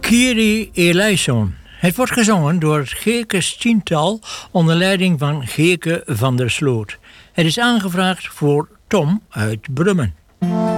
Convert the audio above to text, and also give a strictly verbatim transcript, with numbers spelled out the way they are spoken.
Kyrie eleison. Het wordt gezongen door het Geerkes tiental onder leiding van Geerke van der Sloot. Het is aangevraagd voor Tom uit Brummen.